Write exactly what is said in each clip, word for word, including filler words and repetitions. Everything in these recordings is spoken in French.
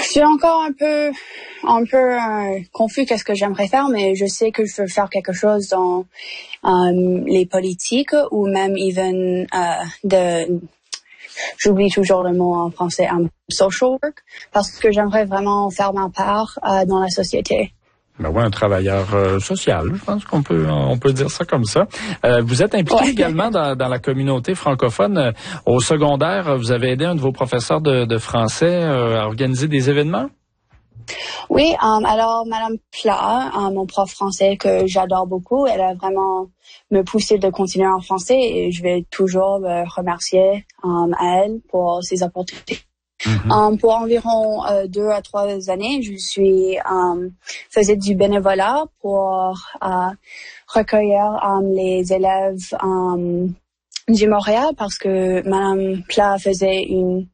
Je suis encore un peu, un peu euh, confus qu'est-ce que j'aimerais faire, mais je sais que je veux faire quelque chose dans euh, les politiques ou même even euh, de, j'oublie toujours le mot en français, um, social work, parce que j'aimerais vraiment faire ma part euh, dans la société. Ben ouais, un travailleur euh, social, je pense qu'on peut on peut dire ça comme ça. Euh, vous êtes impliqué ouais. également dans, dans la communauté francophone. Euh, au secondaire, vous avez aidé un de vos professeurs de, de français euh, à organiser des événements? Oui, um, alors Madame Pla, um, mon prof français que j'adore beaucoup, elle a vraiment me poussé de continuer en français et je vais toujours me remercier um, à elle pour ses opportunités. Mm-hmm. Um, pour environ euh, deux à trois années, je suis um, faisais du bénévolat pour uh, recueillir um, les élèves um, du Montréal parce que Madame Pla faisait une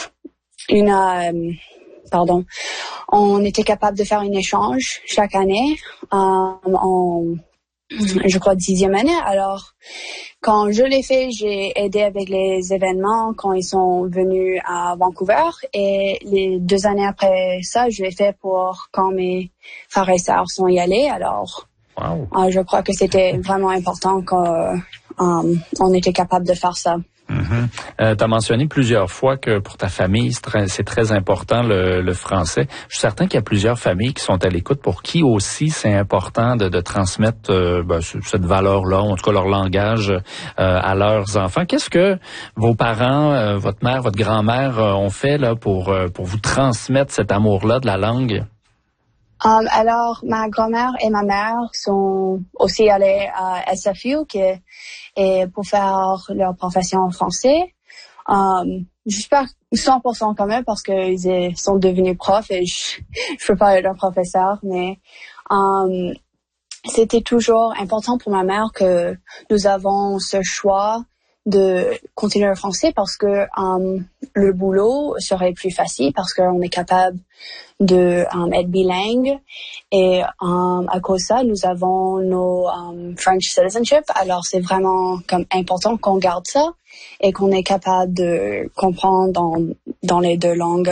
une um, pardon, on était capable de faire un échange chaque année um, en je crois dixième année. Alors, quand je l'ai fait, j'ai aidé avec les événements quand ils sont venus à Vancouver. Et les deux années après ça, je l'ai fait pour quand mes frères et sœurs sont y allés. Alors, wow. euh, je crois que c'était vraiment important qu'on euh, était capable de faire ça. Mm-hmm. Euh, tu as mentionné plusieurs fois que pour ta famille, c'est très, c'est très important le, le français. Je suis certain qu'il y a plusieurs familles qui sont à l'écoute pour qui aussi c'est important de, de transmettre euh, ben, cette valeur-là, en tout cas leur langage euh, à leurs enfants. Qu'est-ce que vos parents, euh, votre mère, votre grand-mère euh, ont fait là pour, euh, pour vous transmettre cet amour-là de la langue? Um, alors, ma grand-mère et ma mère sont aussi allées à S F U qui est, et pour faire leur profession en français. Um, J'espère cent pour cent quand même parce qu'ils sont devenus profs et je ne peux pas être leur professeur, mais um, c'était toujours important pour ma mère que nous avons ce choix de continuer le français parce que um, le boulot serait plus facile parce qu'on est capable de um, être bilingue et um, à cause de ça, nous avons nos um, French citizenship. Alors, c'est vraiment comme important qu'on garde ça et qu'on est capable de comprendre dans, dans les deux langues.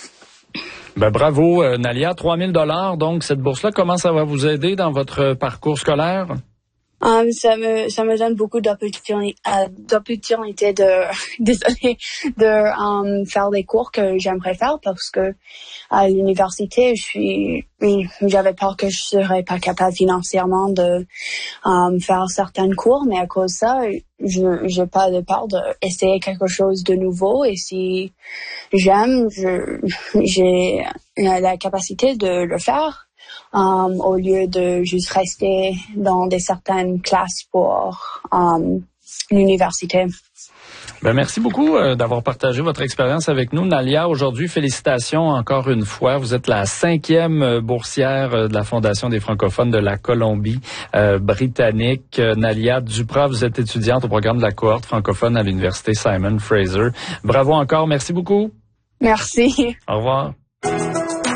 Ben bravo, euh, Nalia. trois mille dollars, donc cette bourse-là, comment ça va vous aider dans votre parcours scolaire? Um, ça me ça me donne beaucoup d'opportunités euh, d'opportunités de désolé de um, faire des cours que j'aimerais faire parce que à l'université je suis oui, j'avais peur que je serais pas capable financièrement de um, faire certains cours, mais à cause de ça je j'ai pas de peur d'essayer quelque chose de nouveau et si j'aime je j'ai la capacité de le faire. Um, au lieu de juste rester dans des certaines classes pour um, l'université. Ben merci beaucoup euh, d'avoir partagé votre expérience avec nous, Nalia. Aujourd'hui, félicitations encore une fois. Vous êtes la cinquième boursière de la Fondation des francophones de la Colombie euh, britannique. Euh, Nalia Duprat, vous êtes étudiante au programme de la cohorte francophone à l'Université Simon Fraser. Bravo encore, merci beaucoup. Merci. Au revoir.